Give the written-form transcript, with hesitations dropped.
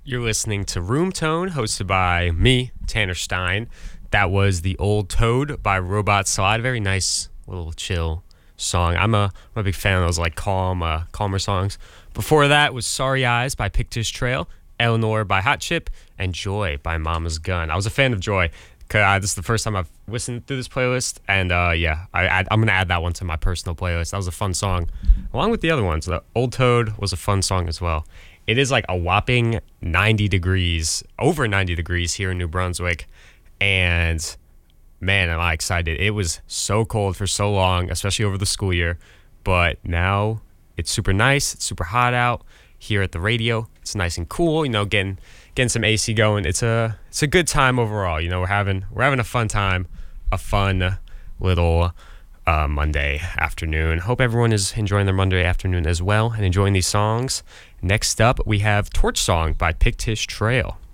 You're listening to Room Tone, hosted by me, Tanner Stein. That was The Old Toad by Robot Slide. Very nice, little chill song. I'm a big fan of those like calmer songs. Before that was Sorry Eyes by Pictish Trail, Eleanor by Hot Chip, and Joy by Mama's Gun. I was a fan of Joy. This is the first time I've listened through this playlist, and I'm going to add that one to my personal playlist. That was a fun song, along with the other ones. The Old Toad was a fun song as well. It is like a whopping 90 degrees, over 90 degrees here in New Brunswick, and man, am I excited. It was so cold for so long, especially over the school year, but now it's super nice, it's super hot out here at the radio. It's nice and cool, getting some AC going. It's a good time overall. We're having a fun time, a fun little Monday afternoon. Hope everyone is enjoying their Monday afternoon as well and enjoying these songs. Next up, we have Torch Song by Pictish Trail.